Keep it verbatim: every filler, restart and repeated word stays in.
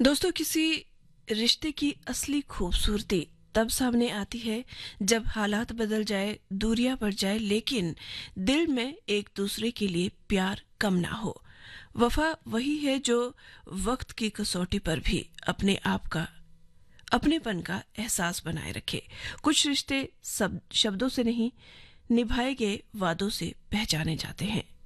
दोस्तों, किसी रिश्ते की असली खूबसूरती तब सामने आती है जब हालात बदल जाए, दूरियां बढ़ जाए, लेकिन दिल में एक दूसरे के लिए प्यार कम ना हो। वफा वही है जो वक्त की कसौटी पर भी अपने आप का अपनेपन का एहसास बनाए रखे। कुछ रिश्ते सब शब्दों से नहीं, निभाए गए वादों से पहचाने जाते हैं।